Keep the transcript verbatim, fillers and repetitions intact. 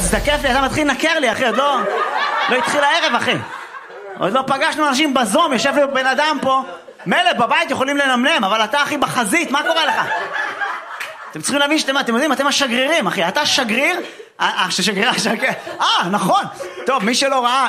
תזדקף לי, אתה מתחיל לנקר לי, אחי, עוד לא... לא התחיל הערב, אחי. עוד לא פגשנו אנשים בזום, יושב לי בן אדם פה. מלא, בבית יכולים לנמנם, אבל אתה, אחי, בחזית, מה קורה לך? אתם צריכים להבין שאתם, אתם יודעים, אתם השגרירים, אחי. אתה שגריר... אה, שגריר, שגריר... אה, נכון. טוב, מי שלא ראה,